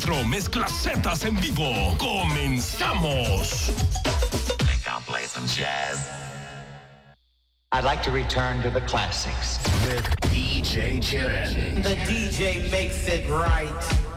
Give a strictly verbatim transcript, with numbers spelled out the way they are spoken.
Retro Mezcla Zetas en vivo. ¡Comenzamos! I'll play some jazz. I'd like to return to the classics. With D J Jiren. The D J makes it right.